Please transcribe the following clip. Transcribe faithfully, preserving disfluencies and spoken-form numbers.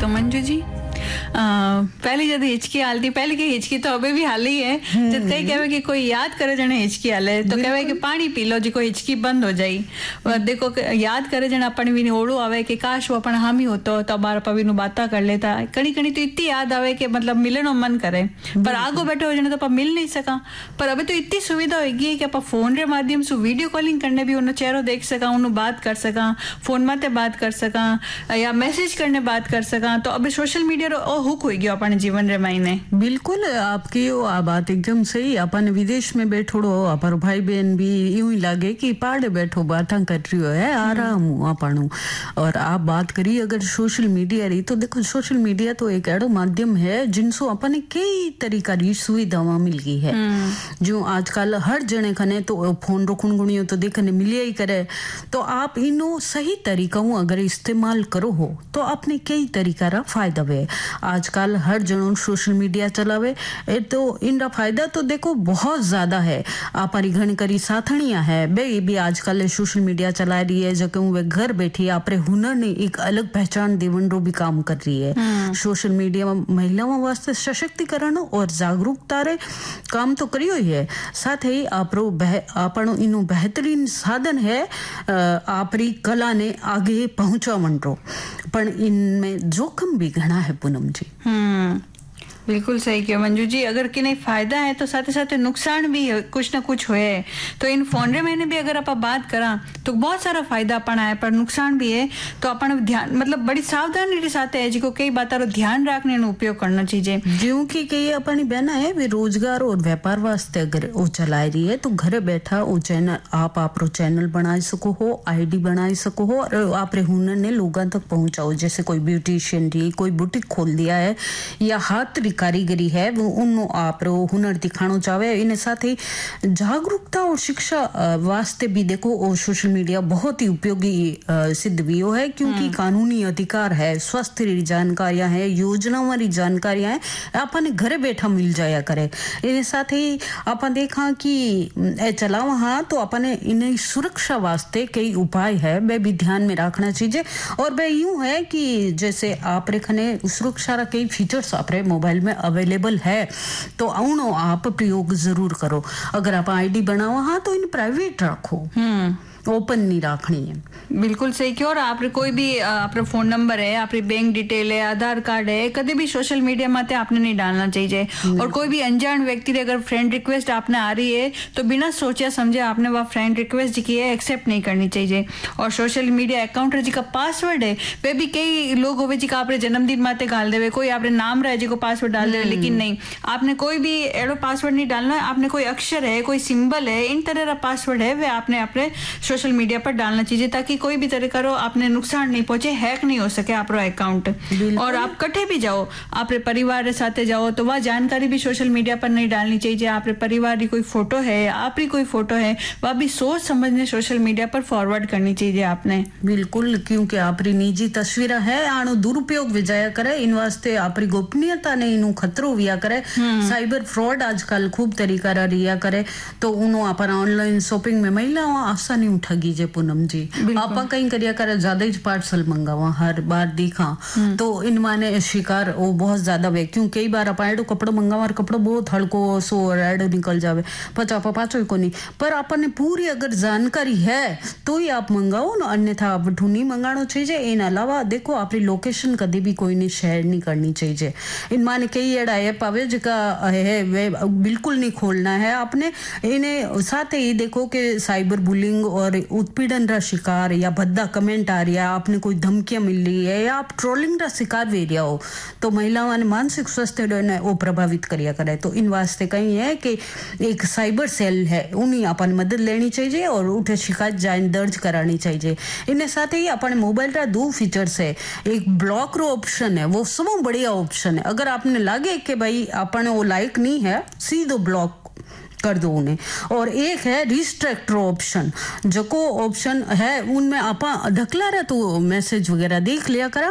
तो मंजू जी पहली जब हिचकी हालती पहले की हिचकी तो अबे भी हाली है जब कई कहवे कि कोई याद करे जने हिचकी हाले तो कहवे कि पानी पी लो जी कोई हिचकी बंद हो जाई। देखो याद करे जने अपन भी ओड़ो आवे कि काश वो अपन हामी होतो तो बार पवी नु बाता कर लेता। कणी कणी तो इतनी याद आवे कि मतलब मिलनो मन करे पर आगो बैठे हो जने तो अपन मिल नहीं सका। पर अबे तो इतनी सुविधा हो गई है कि अपन फोन रे माध्यम से वीडियो कॉलिंग करने भी उन्हें चेहरो देख सका, उन्हें बात कर सका, फोन माते बात कर सका या मैसेज करने बात कर सका। तो अबे सोशल मीडिया रो हुक हो गयो अपन जीवन रे मायने। बिल्कुल आपकी वो बात एकदम सही। अपन विदेश में बैठो अपन भाई बहन भी यूं ही लागे कि पाड़े बैठो बातें कर रही हो है आराम हूँ अपन। और आप बात करी अगर सोशल मीडिया रही तो देखो सोशल मीडिया तो एक ऐडो माध्यम है जिनसो अपन कई तरीका री सुविधावां मिल गई है। जो आजकल हर जने खने तो फोन रो खुणगुणियो तो देखने मिलिया ही करे। तो आप इनो सही तरीका अगर इस्तेमाल करो हो तो अपने कई तरीका रा फायदा वे। आजकल हर जनों सोशल मीडिया चलावे ए तो इनका फायदा तो देखो बहुत ज्यादा है। आपरी घणी करी साथणियां है बे भी आजकल सोशल मीडिया चला रही है जो वे घर बैठी आपरे हुनर ने एक अलग पहचान देवन रो भी काम कर रही है। सोशल मीडिया महिलाओं वास्ते सशक्तिकरण और जागरूकता रे काम तो करियो ही है। साथ ही आपरो आपनो इनो बेहतरीन साधन है आपरी कला ने आगे पहुंचावन रो। पर इनमें जोखिम भी घना है पूनम जी। हम्म बिल्कुल सही किया मंजू जी। अगर कि नहीं फायदा है तो साथ साथ नुकसान भी है, कुछ ना कुछ होए। तो इन फोन रे मैंने भी अगर आप बात करा तो बहुत सारा फायदा अपन है पर नुकसान भी है। तो अपन ध्यान मतलब बड़ी सावधानी के साथ है जिको कई बात ध्यान रखने नो उपयोग करना चाहिए। क्योंकि कई अपनी बहना है वे रोजगार और व्यापार वास्ते अगर वो चला रही है तो घर बैठा वो चैनल आप आपरो चैनल बना सको हो, आईडी बना सको हो और आप हुनर ने लोगों तक पहुंचाओ। जैसे कोई ब्यूटिशियन रही कोई बुटीक खोल दिया है या हाथ कारीगरी है वो उन आप हुनर दिखाना चाहे। इन साथ ही जागरूकता और शिक्षा वास्ते भी देखो और सोशल मीडिया बहुत ही उपयोगी सिद्ध भी हो है। क्योंकि कानूनी अधिकार है, स्वास्थ्य री जानकारियां है, योजनाओं वाली जानकारियां है अपन घर बैठा मिल जाया करे। इन साथ ही अपन देखा कि चलावा हाँ तो अपन इन सुरक्षा वास्ते कई उपाय है वे भी ध्यान में रखना चाहिए। और वे यूं है कि जैसे आप रेखने सुरक्षा रा कई फीचर्स आप मोबाइल में अवेलेबल है तो उनो आप प्रयोग जरूर करो। अगर आप आईडी बनाओ हाँ तो इन प्राइवेट रखो, ओपन नहीं रखनी है। बिल्कुल सही क्यों। और आप कोई भी आप फोन नंबर है, आप बैंक डिटेल है, आधार कार्ड है, कभी भी सोशल मीडिया माते आपने नहीं डालना चाहिए। और कोई भी अनजान व्यक्ति अगर फ्रेंड रिक्वेस्ट आपने आ रही है तो बिना सोचा समझे आपने वह फ्रेंड रिक्वेस्ट की है एक्सेप्ट नहीं करनी चाहिए। और सोशल मीडिया अकाउंट जी का पासवर्ड है वे भी कई लोग होवे जी का आपने जन्मदिन माते डाल देवे, कोई आपने नाम रहे जी को पासवर्ड डाल देवे। लेकिन नहीं, आपने कोई भी एडो पासवर्ड नहीं डालना है। आपने कोई अक्षर है, कोई सिंबल है, इन तरह का पासवर्ड है वे आपने अपने सोशल मीडिया पर डालना चाहिए ताकि कोई भी तरह करो आपने नुकसान नहीं पहुंचे, हैक नहीं हो सके आपरो अकाउंट। और आप कटे भी जाओ आपरे परिवार के साथ जाओ तो वह जानकारी भी सोशल मीडिया पर नहीं डालनी चाहिए। आपरे परिवार की कोई फोटो है, आपकी कोई फोटो है वह भी सोच समझने सोशल मीडिया पर फॉरवर्ड करनी चाहिए आपने। बिल्कुल, क्योंकि आपरी निजी तस्वीर है आनो दुरुपयोग विजाया करे इन वास्ते आपरी गोपनीयता ने इनु खतरो विया करे। साइबर फ्रॉड आजकल खूब तरीका रिया करे तो उनो अपन ऑनलाइन शॉपिंग में महिलाओं आसानी ठगी जे पूनम जी। आपा कहीं करिया करे ज्यादा ही पार्सल मंगावा हर बार देखा तो इन माने शिकार वो बहुत ज्यादा वे। क्यों कई बार आप एडो कपड़ो मंगावा कपड़ो बहुत हल्को सो एडो निकल जावे पचा पाचो को नहीं। पर अपन पूरी अगर जानकारी है तो ही आप मंगाओ ना, अन्यथा आप नहीं मंगाना चाहिए। इन अलावा देखो आपकी लोकेशन कभी भी कोई ने शेयर नहीं करनी चाहिए। इन माने कई एडा ऐप आवे जिका है वे बिल्कुल नहीं खोलना है आपने। इन्हें साथ ही देखो कि साइबर बुलिंग और उत्पीड़न का शिकार या भद्दा कमेंट आ रहा, आपने कोई धमकियां मिल रही है या आप ट्रोलिंग का शिकार भी रहा हो तो महिलाओं ने मानसिक स्वास्थ्य ने वो प्रभावित करिया करे। तो इन वास्ते कहीं है कि एक साइबर सेल है उन्हीं अपन मदद लेनी चाहिए और उठे शिकायत जान दर्ज करानी चाहिए। इन्हें साथ ही अपन मोबाइल का दो फीचर्स है, एक ब्लॉक रो ऑप्शन है वो सब बढ़िया ऑप्शन है। अगर आपने लगे कि भाई अपन वो लाइक नहीं है सीधो ब्लॉक कर दो उन्हें। और एक है रिस्ट्रिक्ट ऑप्शन जो को ऑप्शन है उनमें आप ढकला रहे तो मैसेज वगैरह देख लिया करा।